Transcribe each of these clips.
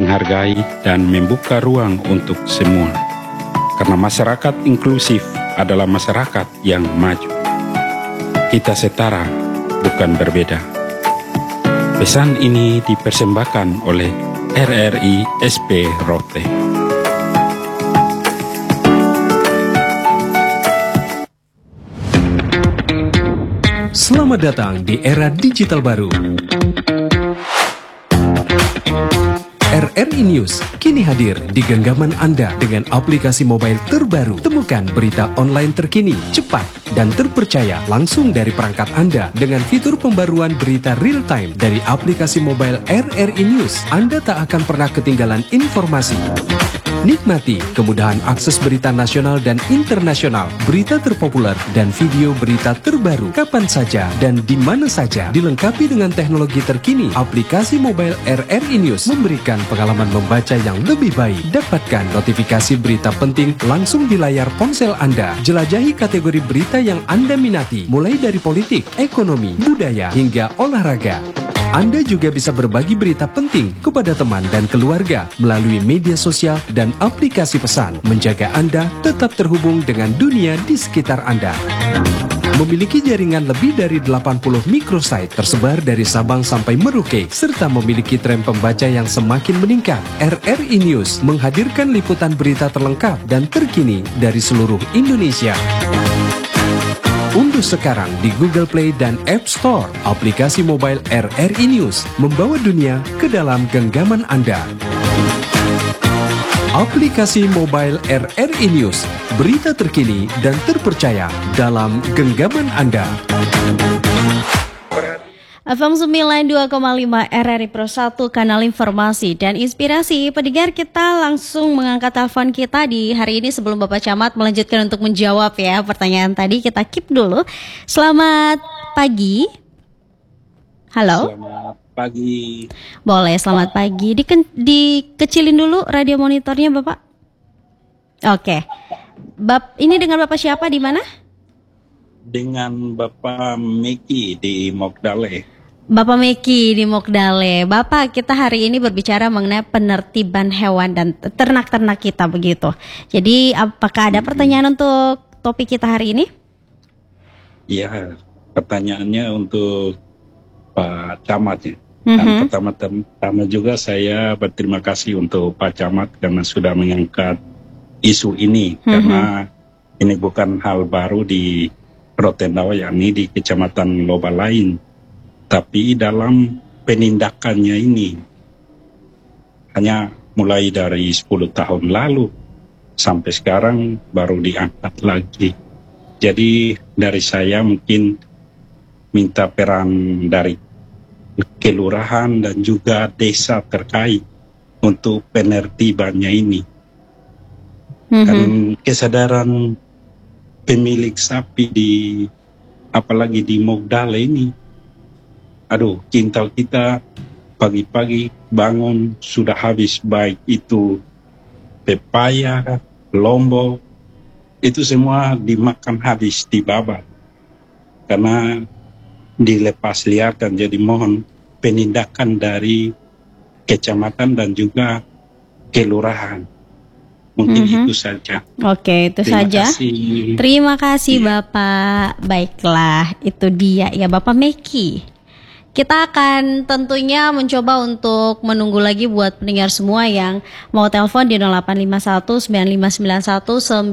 menghargai dan membuka ruang untuk semua. Karena masyarakat inklusif adalah masyarakat yang maju. Kita setara, bukan berbeda. Pesan ini dipersembahkan oleh RRI SP Rote. Selamat datang di era digital baru. RRI News kini hadir di genggaman Anda dengan aplikasi mobile terbaru. Temukan berita online terkini, cepat, dan terpercaya langsung dari perangkat Anda dengan fitur pembaruan berita real time dari aplikasi mobile RRI News. Anda tak akan pernah ketinggalan informasi. Nikmati kemudahan akses berita nasional dan internasional, berita terpopuler, dan video berita terbaru kapan saja dan di mana saja. Dilengkapi dengan teknologi terkini, aplikasi mobile RRI News memberikan pengalaman membaca yang lebih baik. Dapatkan notifikasi berita penting langsung di layar ponsel Anda. Jelajahi kategori berita yang Anda minati, mulai dari politik, ekonomi, budaya, hingga olahraga. Anda juga bisa berbagi berita penting kepada teman dan keluarga melalui media sosial dan aplikasi pesan, menjaga Anda tetap terhubung dengan dunia di sekitar Anda. Memiliki jaringan lebih dari 80 microsite tersebar dari Sabang sampai Merauke, serta memiliki tren pembaca yang semakin meningkat. RRI News menghadirkan liputan berita terlengkap dan terkini dari seluruh Indonesia. Unduh sekarang di Google Play dan App Store aplikasi mobile RRI News, membawa dunia ke dalam genggaman Anda. Aplikasi mobile RRI News, berita terkini dan terpercaya dalam genggaman Anda. FM 92,5 RRI Pro 1, kanal informasi dan inspirasi. Pendengar, kita langsung mengangkat telepon kita di hari ini sebelum Bapak Camat melanjutkan untuk menjawab ya pertanyaan tadi. Kita keep dulu. Selamat pagi. Halo. Selamat pagi. Boleh, selamat pagi. Dikecilin dulu radio monitornya, Bapak. Oke. Ini dengan Bapak siapa, di mana? Dengan Bapak Meki di Mogdale. Bapak Meki di Mogdale. Bapak, kita hari ini berbicara mengenai penertiban hewan dan ternak-ternak kita begitu. Jadi apakah ada pertanyaan untuk topik kita hari ini? Iya, pertanyaannya untuk Pak Camat ya. Dan pertama juga saya berterima kasih untuk Pak Camat karena sudah mengangkat isu ini. Karena ini bukan hal baru di Rotendao, yakni di Kecamatan Loba lain. Tapi dalam penindakannya ini hanya mulai dari 10 tahun lalu sampai sekarang baru diangkat lagi. Jadi dari saya mungkin minta peran dari kelurahan dan juga desa terkait untuk penertibannya ini. Kan kesadaran pemilik sapi apalagi di Mogdale ini, quintal kita pagi-pagi bangun sudah habis, baik itu pepaya, lombok, itu semua dimakan habis, dibabat karena dilepas liarkan. Jadi mohon penindakan dari kecamatan dan juga kelurahan. Mungkin itu saja. Oke, itu Terima saja. Kasih. Terima kasih Bapak. Baiklah, itu dia ya Bapak Meki. Kita akan tentunya mencoba untuk menunggu lagi buat pendengar semua yang mau telepon di 0851 9591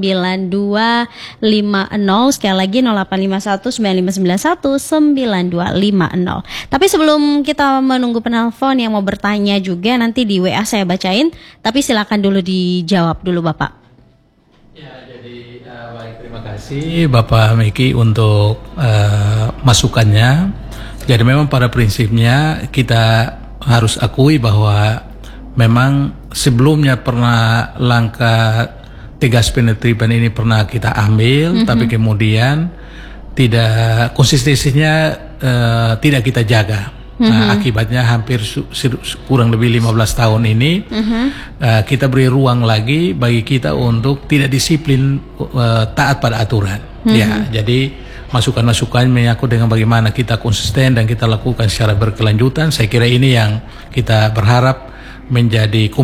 9250. Sekali lagi 0851 9591 9250. Tapi sebelum kita menunggu penelpon yang mau bertanya juga, nanti di WA saya bacain. Tapi silakan dulu dijawab dulu Bapak. Ya, jadi baik, terima kasih Bapak Meki untuk masukannya. Jadi memang pada prinsipnya kita harus akui bahwa memang sebelumnya pernah langkah tegas penertiban ini pernah kita ambil, tapi kemudian tidak konsistensinya tidak kita jaga. Nah, akibatnya hampir kurang lebih 15 tahun ini kita beri ruang lagi bagi kita untuk tidak disiplin, taat pada aturan. Ya, jadi masukan-masukan menyangkut dengan bagaimana kita konsisten dan kita lakukan secara berkelanjutan. Saya kira ini yang kita berharap menjadi